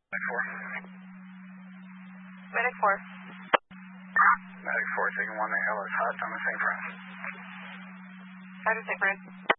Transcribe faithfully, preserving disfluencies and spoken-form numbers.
Medic four. Medic four. Medic four, taking one, the L is hot on the same front. Roger, Safe Road.